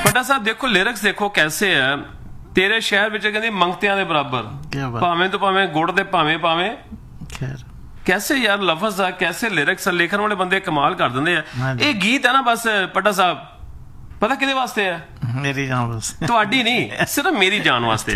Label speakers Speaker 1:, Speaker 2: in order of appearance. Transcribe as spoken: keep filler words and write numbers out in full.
Speaker 1: पट्टा साहब देखो लिरिक्स देखो कैसे है तेरे शहर विच कहंदी मंगतियां दे बराबर
Speaker 2: क्या बात।
Speaker 1: भावें तो भावें गुड़ दे भावें भावें
Speaker 2: खैर
Speaker 1: कैसे यार लफज आ कैसे लिरिक्स लिखण वाले बंदे कमाल कर दिंदे
Speaker 2: हाँ
Speaker 1: आ
Speaker 2: जी।
Speaker 1: ये गीत है ना बस पट्टा साहब पता किहदे वास्ते है
Speaker 2: मेरी जान बस
Speaker 1: ਤੁਹਾਡੀ नहीं सिर्फ मेरी जान वास्ते